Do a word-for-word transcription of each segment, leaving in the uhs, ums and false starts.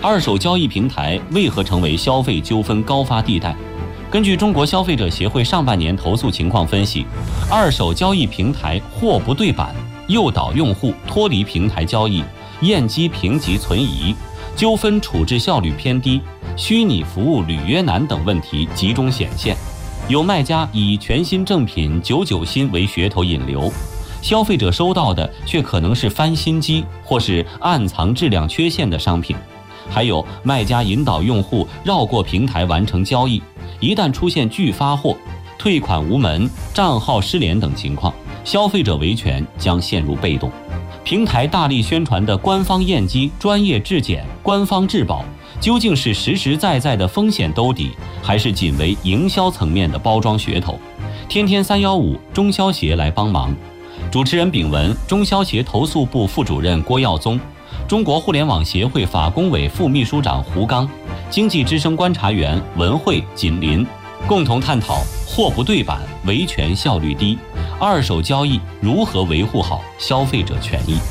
二手交易平台为何成为消费纠纷高发地带？根据中国消费者协会上半年投诉情况分析，二手交易平台货不对版、诱导用户脱离平台交易、验机评级存疑、纠纷处置效率偏低、虚拟服务履约难等问题集中显现。有卖家以全新正品九九新为噱头引流，消费者收到的却可能是翻新机或是暗藏质量缺陷的商品。还有卖家引导用户绕过平台完成交易，一旦出现拒发货、退款无门、账号失联等情况，消费者维权将陷入被动。平台大力宣传的官方验机、专业质检、官方质保，究竟是实实在在的风险兜底，还是仅为营销层面的包装噱头？天天三幺五中消协来帮忙。主持人秉文，中消协投诉部副主任郭耀宗，中国互联网协会法工委副秘书长胡刚，经济之声观察员文慧、锦林，共同探讨货不对版、维权效率低，二手交易如何维护好消费者权益。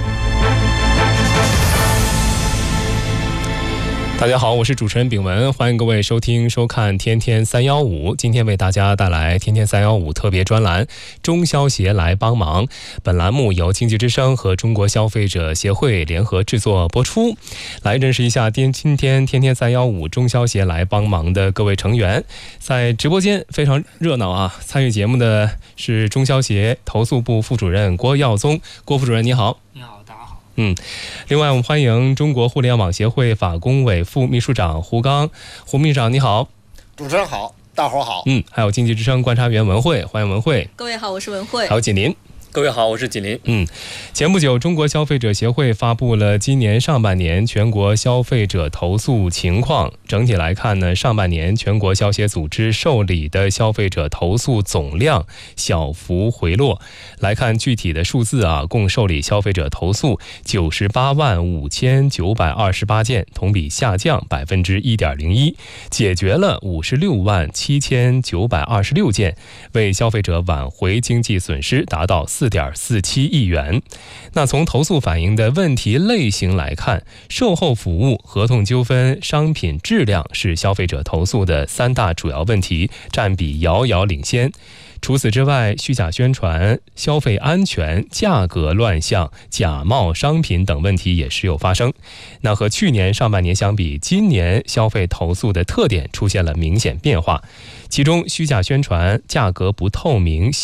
大家好，我是主持人秉文，欢迎各位收听收看天天三幺五。今天为大家带来天天三幺五特别专栏，中消协来帮忙。本栏目由经济之声和中国消费者协会联合制作播出。来认识一下今天天天三幺五中消协来帮忙的各位成员。在直播间非常热闹啊！参与节目的是中消协投诉部副主任郭耀宗，郭副主任你好。 你好，大家好。 嗯，另外我们欢迎中国互联网协会法工委副秘书长胡刚，胡秘书长你好。 主持人好，大伙好。 嗯，还有经济之声观察员文慧，欢迎文慧。 各位好，我是文慧。 还有锦林。 各位好，我是锦林。 嗯，前不久，中国消费者协会发布了今年上半年全国消费者投诉情况。整体来看呢，上半年全国消协组织受理的消费者投诉总量小幅回落。来看具体的数字啊，共受理消费者投诉九十八万五千九百二十八件，同比下降百分之一点零一，解决了五十六万七千九百二十六件，为消费者挽回经济损失达到四点四七亿元。那从投诉反映的问题类型来看，售后服务、合同纠纷、商品质量是消费者投诉的三大主要问题，占比遥遥领先。除此之外，虚假宣传、消费安全、价格乱象、假冒商品等问题也时有发生。那和去年上半年相比，今年消费投诉的特点出现了明显变化。其中，虚假宣传、价格不透明、